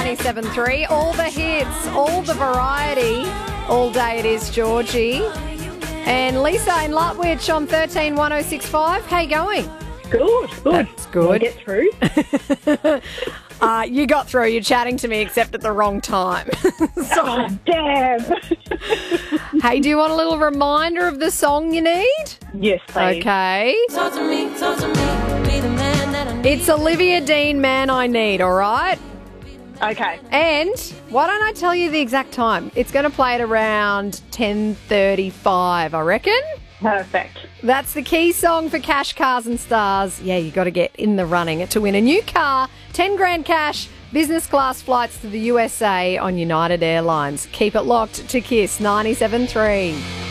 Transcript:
97.3. All the hits, all the variety. All day it is, Georgie. And Lisa in Lutwich on 131065. How you going? Good. That's good. Get through. You got through. You're chatting to me except at the wrong time. Oh, damn. Hey, do you want a little reminder of the song you need? Yes, please. Okay. Talk to me, be the man that I need. It's Olivia Dean, Man I Need, all right? Okay. And why don't I tell you the exact time? It's going to play at around 10:35, I reckon. Perfect. That's the key song for Cash, Cars and Stars. Yeah, you got to get in the running to win a new car, 10 grand cash, business class flights to the USA on United Airlines. Keep it locked to Kiss 97.3.